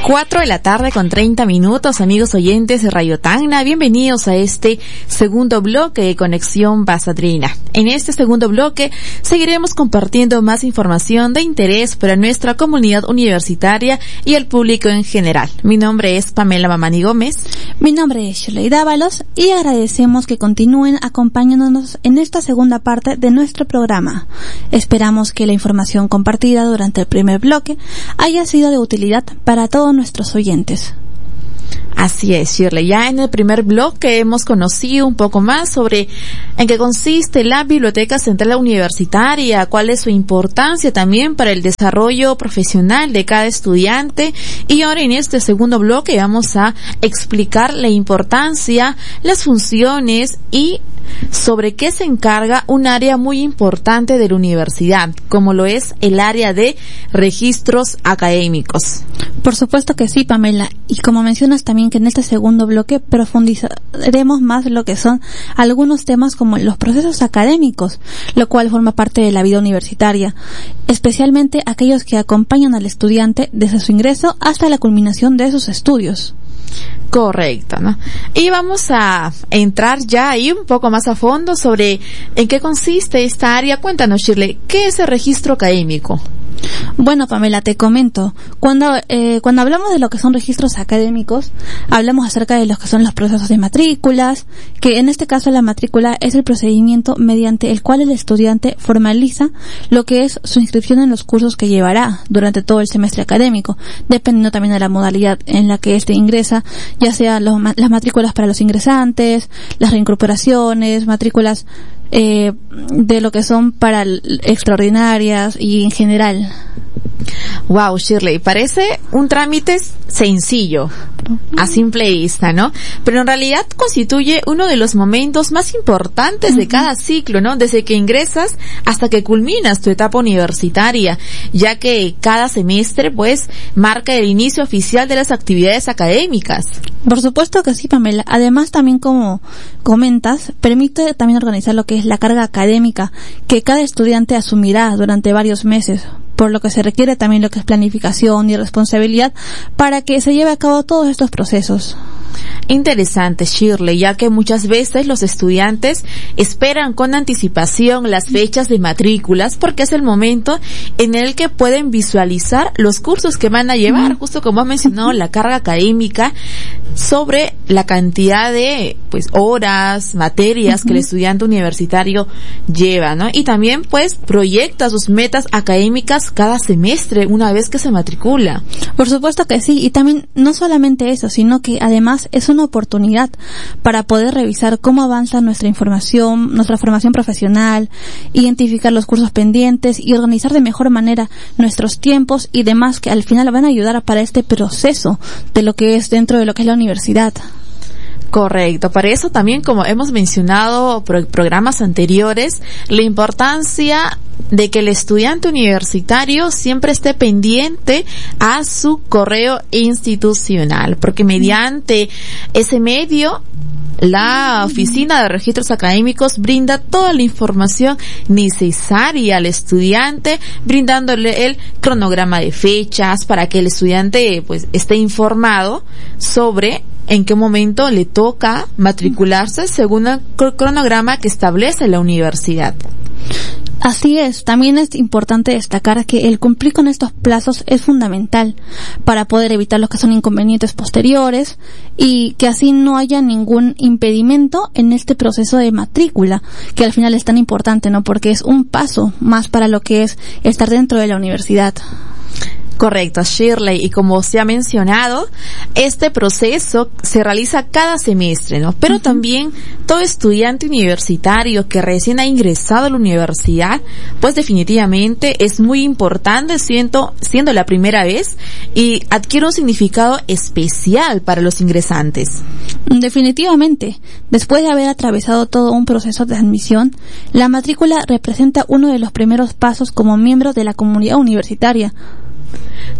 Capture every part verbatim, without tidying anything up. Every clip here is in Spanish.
Cuatro de la tarde con treinta minutos, amigos oyentes de Radio Tacna, bienvenidos a este segundo bloque de Conexión Pasadena. En este segundo bloque seguiremos compartiendo más información de interés para nuestra comunidad universitaria y el público en general. Mi nombre es Pamela Mamani Gómez. Mi nombre es Shirley Dávalos y agradecemos que continúen acompañándonos en esta segunda parte de nuestro programa. Esperamos que la información compartida durante el primer bloque haya sido de utilidad para todos nuestros oyentes. Así es, Shirley. Ya en el primer bloque hemos conocido un poco más sobre en qué consiste la Biblioteca Central Universitaria, cuál es su importancia también para el desarrollo profesional de cada estudiante, y ahora en este segundo bloque vamos a explicar la importancia, las funciones y sobre qué se encarga un área muy importante de la universidad, como lo es el área de registros académicos. Por supuesto que sí, Pamela, y como mencionas también que en este segundo bloque profundizaremos más lo que son algunos temas como los procesos académicos, lo cual forma parte de la vida universitaria, especialmente aquellos que acompañan al estudiante desde su ingreso hasta la culminación de sus estudios. Correcto, ¿no? Y vamos a entrar ya ahí un poco más a fondo sobre en qué consiste esta área. Cuéntanos, Shirley, ¿qué es el registro académico? Bueno, Pamela, te comento. Cuando eh, cuando hablamos de lo que son registros académicos, hablamos acerca de lo que son los procesos de matrículas, que en este caso la matrícula es el procedimiento mediante el cual el estudiante formaliza lo que es su inscripción en los cursos que llevará durante todo el semestre académico, dependiendo también de la modalidad en la que éste ingresa, ya sea los, las matrículas para los ingresantes, las reincorporaciones, matrículas eh, de lo que son para extraordinarias y en general. Wow, Shirley, parece un trámite sencillo a simple vista, ¿no? Pero en realidad constituye uno de los momentos más importantes de cada ciclo, ¿no? Desde que ingresas hasta que culminas tu etapa universitaria, ya que cada semestre, pues, marca el inicio oficial de las actividades académicas. Por supuesto que sí, Pamela. Además, también como comentas, permite también organizar lo que es la carga académica que cada estudiante asumirá durante varios meses, por lo que se requiere también lo que es planificación y responsabilidad para que se lleve a cabo todos estos procesos. Interesante, Shirley, ya que muchas veces los estudiantes esperan con anticipación las fechas de matrículas porque es el momento en el que pueden visualizar los cursos que van a llevar, justo como has mencionado, la carga académica sobre la cantidad de pues horas, materias que el estudiante universitario lleva, ¿no? Y también pues proyecta sus metas académicas cada semestre una vez que se matricula. Por supuesto que sí, y también no solamente eso, sino que además es una oportunidad para poder revisar cómo avanza nuestra información, nuestra formación profesional, identificar los cursos pendientes y organizar de mejor manera nuestros tiempos y demás que al final van a ayudar para este proceso de lo que es dentro de lo que es la universidad. Correcto, para eso también, como hemos mencionado en programas anteriores, la importancia de que el estudiante universitario siempre esté pendiente a su correo institucional, porque mediante ese medio la Oficina de Registros Académicos brinda toda la información necesaria al estudiante, brindándole el cronograma de fechas para que el estudiante pues esté informado sobre en qué momento le toca matricularse según el cronograma que establece la universidad. Así es, también es importante destacar que el cumplir con estos plazos es fundamental para poder evitar los que son inconvenientes posteriores y que así no haya ningún impedimento en este proceso de matrícula, que al final es tan importante, ¿no? Porque es un paso más para lo que es estar dentro de la universidad. Correcto, Shirley, y como se ha mencionado, este proceso se realiza cada semestre, ¿no? Pero uh-huh. también todo estudiante universitario que recién ha ingresado a la universidad, pues definitivamente es muy importante siendo, siendo la primera vez y adquiere un significado especial para los ingresantes. Definitivamente, después de haber atravesado todo un proceso de admisión, la matrícula representa uno de los primeros pasos como miembro de la comunidad universitaria.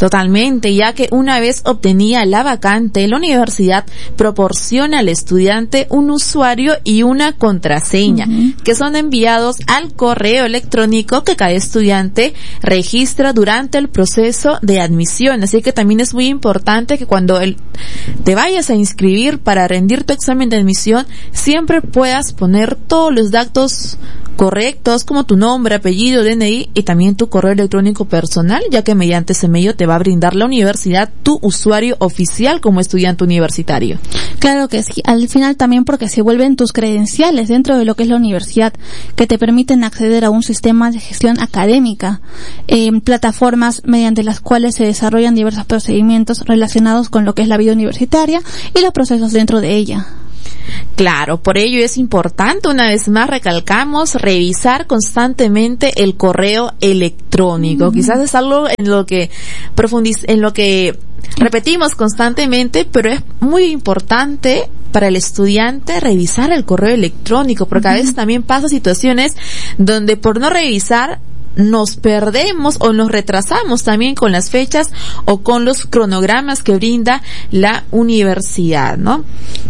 Totalmente, ya que una vez obtenida la vacante, la universidad proporciona al estudiante un usuario y una contraseña, uh-huh. que son enviados al correo electrónico que cada estudiante registra durante el proceso de admisión. Así que también es muy importante que cuando el, te vayas a inscribir para rendir tu examen de admisión, siempre puedas poner todos los datos correctos, como tu nombre, apellido, D N I y también tu correo electrónico personal, ya que mediante ese medio te va a brindar la universidad tu usuario oficial como estudiante universitario. Claro que sí, al final también porque se vuelven tus credenciales dentro de lo que es la universidad, que te permiten acceder a un sistema de gestión académica, eh, plataformas mediante las cuales se desarrollan diversos procedimientos relacionados con lo que es la vida universitaria y los procesos dentro de ella. Claro, por ello es importante, una vez más recalcamos, revisar constantemente el correo electrónico. Mm. Quizás es algo en lo que profundiz- en lo que repetimos constantemente, pero es muy importante para el estudiante revisar el correo electrónico, porque mm. a veces también pasa situaciones donde por no revisar nos perdemos o nos retrasamos también con las fechas o con los cronogramas que brinda la universidad, ¿no?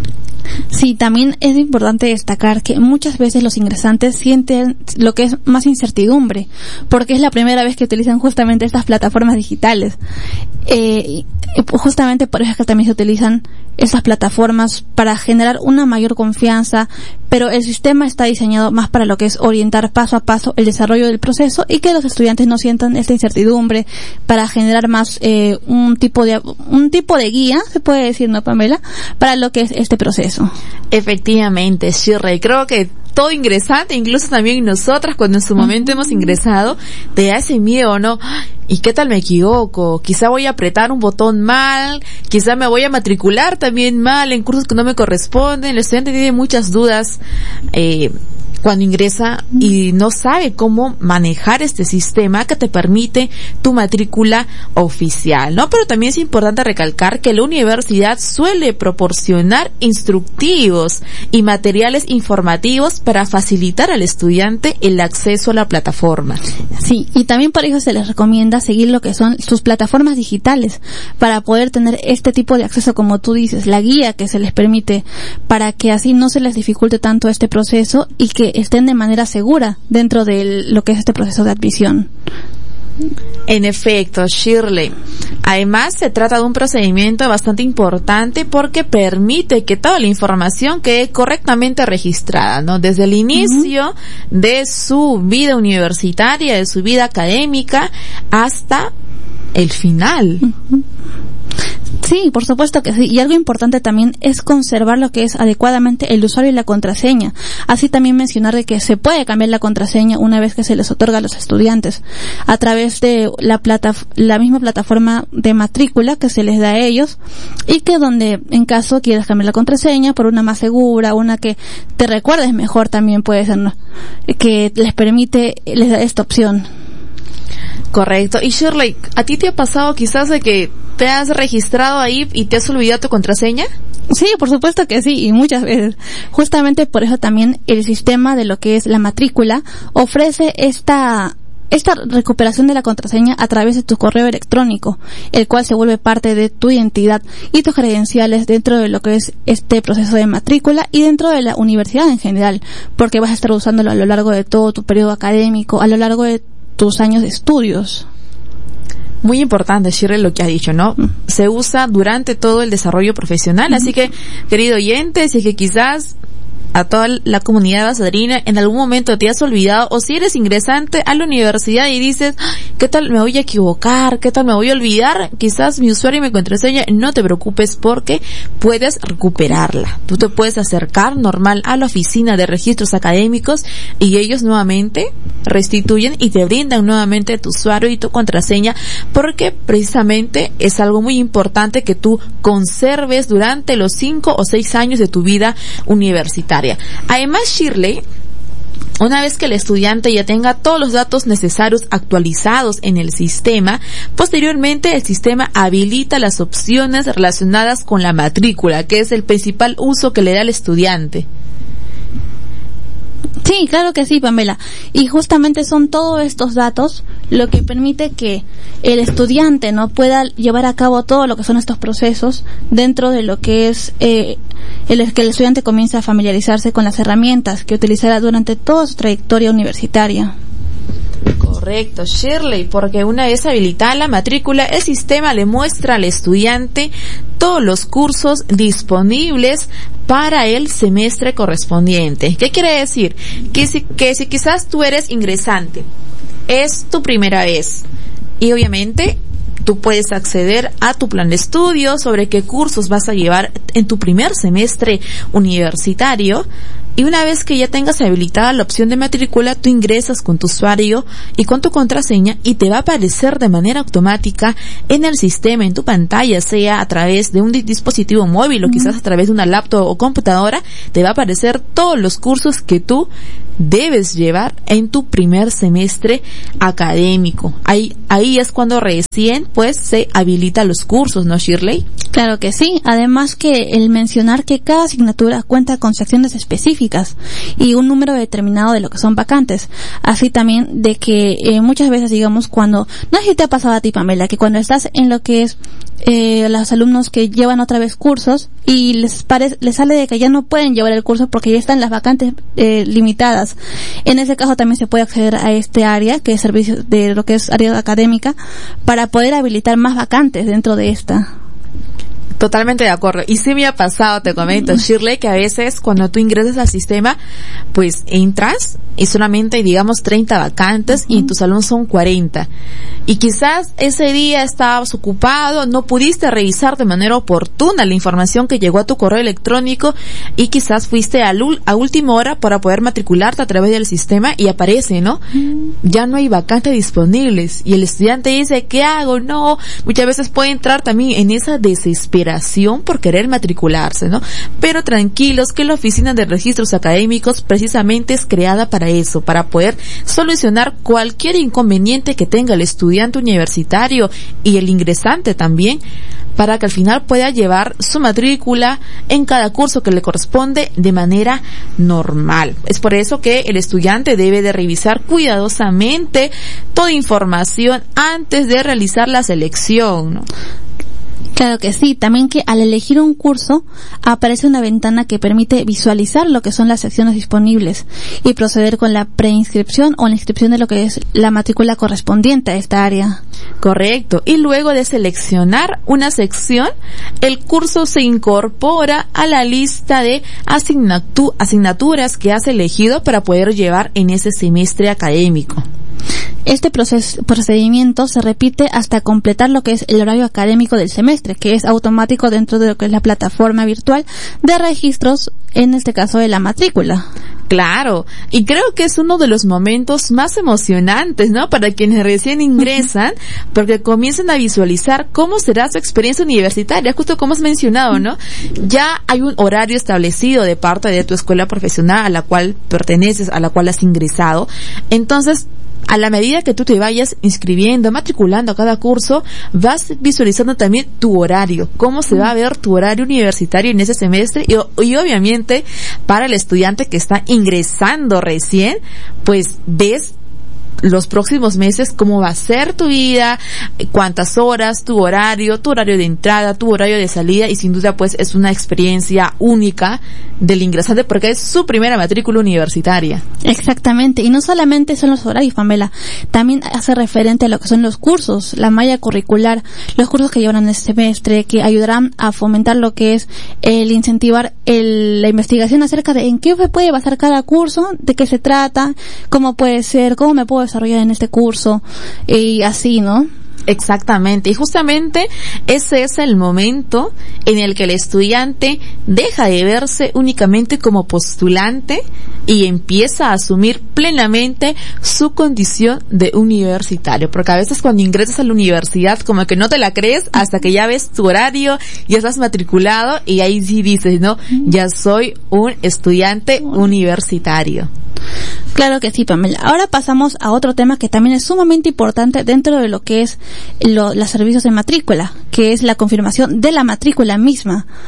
Sí, también es importante destacar que muchas veces los ingresantes sienten lo que es más incertidumbre, porque es la primera vez que utilizan justamente estas plataformas digitales. Eh, justamente por eso es que también se utilizan estas plataformas para generar una mayor confianza, pero el sistema está diseñado más para lo que es orientar paso a paso el desarrollo del proceso y que los estudiantes no sientan esta incertidumbre, para generar más eh, un tipo de un tipo de guía, se puede decir, ¿no, Pamela?, para lo que es este proceso. Efectivamente, Shirley, creo que todo ingresante, incluso también nosotras cuando en su momento hemos ingresado, te da ese miedo, ¿no? ¿Y qué tal me equivoco? Quizá voy a apretar un botón mal, quizá me voy a matricular también mal en cursos que no me corresponden. El estudiante tiene muchas dudas eh cuando ingresa y no sabe cómo manejar este sistema que te permite tu matrícula oficial, ¿no? Pero también es importante recalcar que la universidad suele proporcionar instructivos y materiales informativos para facilitar al estudiante el acceso a la plataforma. Sí, y también para eso se les recomienda seguir lo que son sus plataformas digitales para poder tener este tipo de acceso, como tú dices, la guía que se les permite, para que así no se les dificulte tanto este proceso y que estén de manera segura dentro de lo que es este proceso de admisión. En efecto, Shirley. Además, se trata de un procedimiento bastante importante porque permite que toda la información quede correctamente registrada, ¿no? Desde el inicio uh-huh. de su vida universitaria, de su vida académica, hasta el final. Uh-huh. Sí, por supuesto que sí. Y algo importante también es conservar lo que es adecuadamente el usuario y la contraseña. Así también mencionar de que se puede cambiar la contraseña una vez que se les otorga a los estudiantes a través de la plata, la misma plataforma de matrícula que se les da a ellos, y que donde en caso quieras cambiar la contraseña por una más segura, una que te recuerdes mejor, también puede ser, ¿no?, que les permite, les da esta opción. Correcto. Y Shirley, ¿a ti te ha pasado quizás de que te has registrado ahí y te has olvidado tu contraseña? Sí, por supuesto que sí, y muchas veces. Justamente por eso también el sistema de lo que es la matrícula ofrece esta esta recuperación de la contraseña a través de tu correo electrónico, el cual se vuelve parte de tu identidad y tus credenciales dentro de lo que es este proceso de matrícula y dentro de la universidad en general, porque vas a estar usándolo a lo largo de todo tu periodo académico, a lo largo de tus años de estudios. Muy importante, Shirley, lo que ha dicho, ¿no? Mm. Se usa durante todo el desarrollo profesional, mm. así que, querido oyente, si es que quizás a toda la comunidad basadrina en algún momento te has olvidado, o si eres ingresante a la universidad y dices, ¿qué tal me voy a equivocar? ¿Qué tal me voy a olvidar? Quizás mi usuario y mi contraseña. No te preocupes, porque puedes recuperarla. Tú te puedes acercar normal a la oficina de registros académicos y ellos nuevamente restituyen y te brindan nuevamente tu usuario y tu contraseña, porque precisamente es algo muy importante que tú conserves durante los cinco o seis años de tu vida universitaria. Además, Shirley, una vez que el estudiante ya tenga todos los datos necesarios actualizados en el sistema, posteriormente el sistema habilita las opciones relacionadas con la matrícula, que es el principal uso que le da al estudiante. Sí, claro que sí, Pamela. Y justamente son todos estos datos lo que permite que el estudiante no pueda llevar a cabo todo lo que son estos procesos dentro de lo que es eh, el que el estudiante comience a familiarizarse con las herramientas que utilizará durante toda su trayectoria universitaria. Correcto, Shirley, porque una vez habilitada la matrícula, el sistema le muestra al estudiante todos los cursos disponibles para el semestre correspondiente. ¿Qué quiere decir? Que si, que si quizás tú eres ingresante, es tu primera vez, y obviamente tú puedes acceder a tu plan de estudio sobre qué cursos vas a llevar en tu primer semestre universitario. Y una vez que ya tengas habilitada la opción de matrícula, tú ingresas con tu usuario y con tu contraseña y te va a aparecer de manera automática en el sistema, en tu pantalla, sea a través de un dispositivo móvil o quizás a través de una laptop o computadora, te va a aparecer todos los cursos que tú debes llevar en tu primer semestre académico. Ahí, ahí es cuando recién pues se habilitan los cursos, ¿no, Shirley? Claro que sí. Además que el mencionar que cada asignatura cuenta con secciones específicas y un número determinado de lo que son vacantes. Así también de que eh, muchas veces, digamos, cuando, no sé si te ha pasado a ti, Pamela, que cuando estás en lo que es eh, los alumnos que llevan otra vez cursos y les parece, les sale de que ya no pueden llevar el curso porque ya están las vacantes eh, limitadas. En ese caso también se puede acceder a este área, que es servicio de lo que es área académica, para poder habilitar más vacantes dentro de esta. Totalmente de acuerdo. Y sí me ha pasado, te comento, Shirley, que a veces cuando tú ingresas al sistema, pues entras y solamente hay, digamos, treinta vacantes uh-huh. y en tu salón son cuarenta. Y quizás ese día estabas ocupado, no pudiste revisar de manera oportuna la información que llegó a tu correo electrónico y quizás fuiste a, a última hora para poder matricularte a través del sistema y aparece, ¿no? Uh-huh. Ya no hay vacantes disponibles. Y el estudiante dice, ¿qué hago? No. Muchas veces puede entrar también en esa desesperación por querer matricularse, ¿no? Pero tranquilos, que la oficina de registros académicos precisamente es creada para eso, para poder solucionar cualquier inconveniente que tenga el estudiante universitario y el ingresante también, para que al final pueda llevar su matrícula en cada curso que le corresponde de manera normal. Es por eso que el estudiante debe de revisar cuidadosamente toda información antes de realizar la selección, ¿no? Claro que sí, también que al elegir un curso aparece una ventana que permite visualizar lo que son las secciones disponibles y proceder con la preinscripción o la inscripción de lo que es la matrícula correspondiente a esta área. Correcto. Y luego de seleccionar una sección, el curso se incorpora a la lista de asignatu- asignaturas que has elegido para poder llevar en ese semestre académico. Este proceso, procedimiento se repite hasta completar lo que es el horario académico del semestre, que es automático dentro de lo que es la plataforma virtual de registros, en este caso de la matrícula. Claro, y creo que es uno de los momentos más emocionantes, ¿no? Para quienes recién ingresan, porque comienzan a visualizar cómo será su experiencia universitaria, justo como has mencionado, ¿no? Ya hay un horario establecido de parte de tu escuela profesional a la cual perteneces, a la cual has ingresado. Entonces, a la medida que tú te vayas inscribiendo, matriculando a cada curso, vas visualizando también tu horario, cómo se va a ver tu horario universitario en ese semestre y, y obviamente para el estudiante que está ingresando recién, pues ves los próximos meses cómo va a ser tu vida, cuántas horas, tu horario, tu horario de entrada, tu horario de salida, y sin duda pues es una experiencia única del ingresante porque es su primera matrícula universitaria. Exactamente, y no solamente son los horarios, Pamela, también hace referente a lo que son los cursos, la malla curricular, los cursos que llevarán este semestre, que ayudarán a fomentar lo que es el incentivar el, la investigación acerca de en qué se puede basar cada curso, de qué se trata, cómo puede ser, cómo me puedo desarrollar en este curso y así, ¿no? Exactamente, y justamente ese es el momento en el que el estudiante deja de verse únicamente como postulante y empieza a asumir plenamente su condición de universitario, porque a veces cuando ingresas a la universidad como que no te la crees hasta que ya ves tu horario, ya estás matriculado y ahí sí dices, no, ya soy un estudiante universitario. Claro que sí, Pamela. Ahora pasamos a otro tema que también es sumamente importante dentro de lo que es lo, los servicios de matrícula, que es la confirmación de la matrícula misma.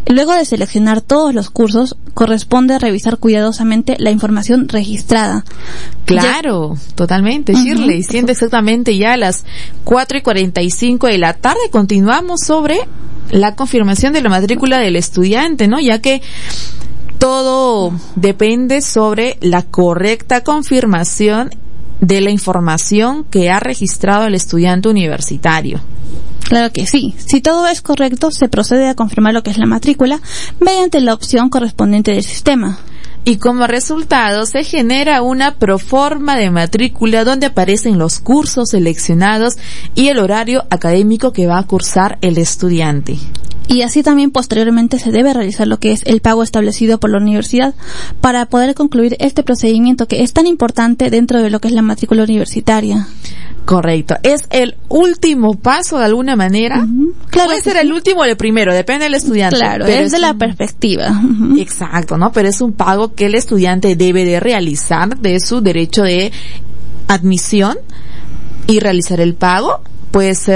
Luego de seleccionar todos los cursos, corresponde revisar cuidadosamente la información registrada. Claro, ya... totalmente, uh-huh. Shirley, siendo exactamente ya a las cuatro y cuarenta y cinco de la tarde, continuamos sobre la confirmación de la matrícula del estudiante, ¿no? Ya que todo depende sobre la correcta confirmación de la información que ha registrado el estudiante universitario. Claro que sí. Si todo es correcto, se procede a confirmar lo que es la matrícula mediante la opción correspondiente del sistema. Y como resultado se genera una proforma de matrícula donde aparecen los cursos seleccionados y el horario académico que va a cursar el estudiante. Y así también posteriormente se debe realizar lo que es el pago establecido por la universidad para poder concluir este procedimiento que es tan importante dentro de lo que es la matrícula universitaria. Correcto. Es el último paso de alguna manera. Uh-huh. Claro, puede ser sí. el último o el primero, depende del estudiante. Claro, pero es, es de un... la perspectiva. Uh-huh. Exacto, ¿no? Pero es un pago que el estudiante debe de realizar de su derecho de admisión y realizar el pago. Puede ser